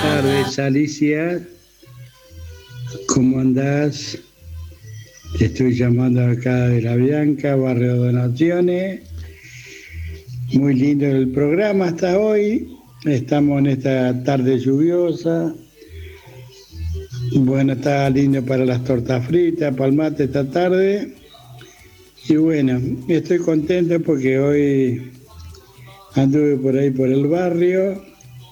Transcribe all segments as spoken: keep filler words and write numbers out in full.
tardes, Alicia. ¿Cómo andás? Te estoy llamando acá de La Bianca, Barrio Donaciones. Muy lindo el programa hasta hoy. Estamos en esta tarde lluviosa. Bueno, está lindo para las tortas fritas, para el mate esta tarde. Y bueno, estoy contento porque hoy anduve por ahí por el barrio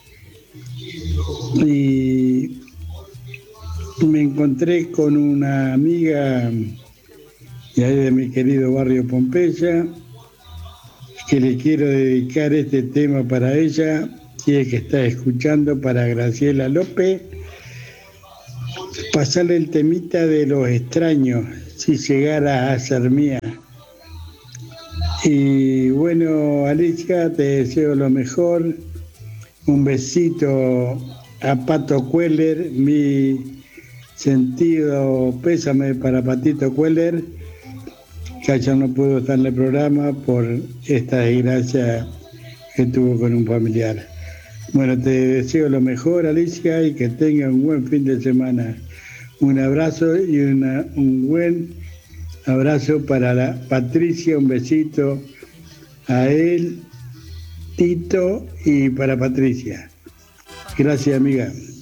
y me encontré con una amiga de ahí de mi querido barrio Pompeya, que le quiero dedicar este tema para ella, y el que está escuchando para Graciela López, pasarle el temita de los extraños, si llegara a ser mía. Y bueno, Alicia, te deseo lo mejor. Un besito a Pato Cueller, mi sentido pésame para Patito Cueller, que ayer no pudo estar en el programa por esta desgracia que tuvo con un familiar. Bueno, te deseo lo mejor, Alicia, y que tenga un buen fin de semana. Un abrazo y una, un buen abrazo para la Patricia, un besito a él, Tito, y para Patricia. Gracias, amiga.